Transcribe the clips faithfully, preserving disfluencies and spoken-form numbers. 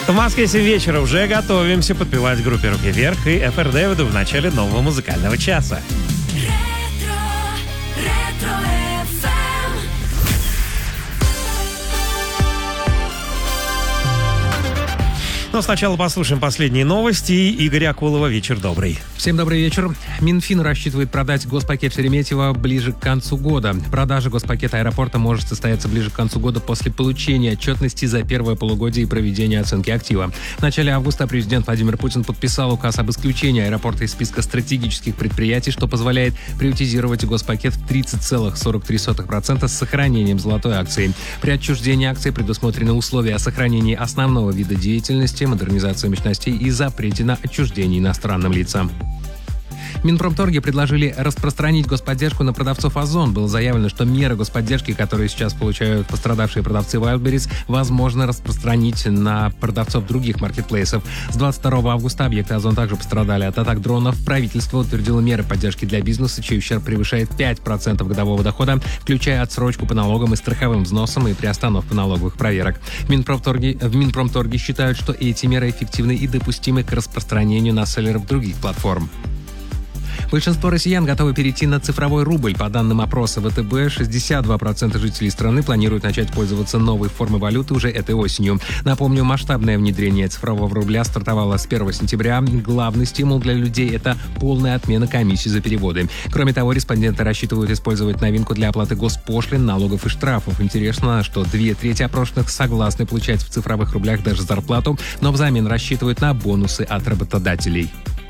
В Москве семь вечера, уже готовимся подпевать группе «Руки вверх» и эф эр Дэвиду в начале нового музыкального часа. Но сначала послушаем последние новости. Игорь Акулова, вечер добрый. Всем добрый вечер. Минфин рассчитывает продать госпакет Шереметьево ближе к концу года. Продажа госпакета аэропорта может состояться ближе к концу года после получения отчетности за первое полугодие и проведения оценки актива. В начале августа президент Владимир Путин подписал указ об исключении аэропорта из списка стратегических предприятий, что позволяет приватизировать госпакет в тридцать целых сорок три сотых процента с сохранением золотой акции. При отчуждении акции предусмотрены условия о сохранении основного вида деятельности, модернизации мощностей и запрете на отчуждение иностранным лицам. В Минпромторге предложили распространить господдержку на продавцов Озон. Было заявлено, что меры господдержки, которые сейчас получают пострадавшие продавцы Wildberries, возможно распространить на продавцов других маркетплейсов. С двадцать второго августа объекты Озон также пострадали от атак дронов. Правительство утвердило меры поддержки для бизнеса, чей ущерб превышает пять процентов годового дохода, включая отсрочку по налогам и страховым взносам и приостановку налоговых проверок. В Минпромторге, в Минпромторге считают, что эти меры эффективны и допустимы к распространению на селлеров других платформ. Большинство россиян готовы перейти на цифровой рубль. По данным опроса вэ тэ бэ, шестьдесят два процента жителей страны планируют начать пользоваться новой формой валюты уже этой осенью. Напомню, масштабное внедрение цифрового рубля стартовало с первого сентября. Главный стимул для людей – это полная отмена комиссий за переводы. Кроме того, респонденты рассчитывают использовать новинку для оплаты госпошлин, налогов и штрафов. Интересно, что две трети опрошенных согласны получать в цифровых рублях даже зарплату, но взамен рассчитывают на бонусы от работодателей.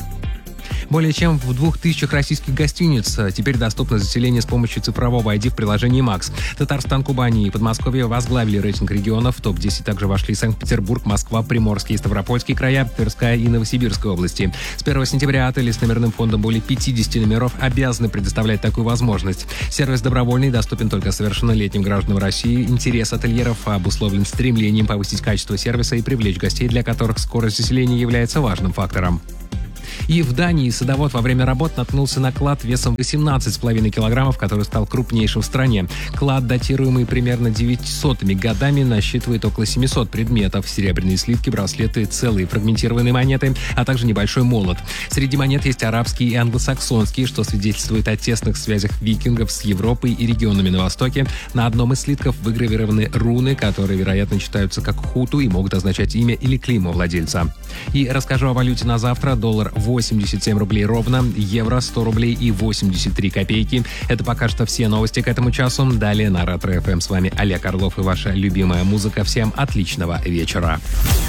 Более чем в двух тысячах российских гостиниц теперь доступно заселение с помощью цифрового ай ди в приложении «Макс». Татарстан, Кубань и Подмосковье возглавили рейтинг регионов. В топ десять также вошли Санкт-Петербург, Москва, Приморский и Ставропольский края, Тверская и Новосибирская области. С первого сентября отели с номерным фондом более пятьдесят номеров обязаны предоставлять такую возможность. Сервис добровольный, доступен только совершеннолетним гражданам России. Интерес ательеров обусловлен стремлением повысить качество сервиса и привлечь гостей, для которых скорость заселения является важным фактором. И в Дании садовод во время работ наткнулся на клад весом восемнадцать целых пять десятых килограммов, который стал крупнейшим в стране. Клад, датируемый примерно девятисотыми годами, насчитывает около семисот предметов: серебряные слитки, браслеты, целые фрагментированные монеты, а также небольшой молот. Среди монет есть арабские и англосаксонские, что свидетельствует о тесных связях викингов с Европой и регионами на Востоке. На одном из слитков выгравированы руны, которые, вероятно, читаются как хуту и могут означать имя или клеймо владельца. И расскажу о валюте на завтра. Доллар восемьдесят семь рублей ровно, евро сто рублей и восемьдесят три копейки. Это пока что все новости к этому часу. Далее на Ретро эф эм. С вами Олег Орлов и ваша любимая музыка. Всем отличного вечера.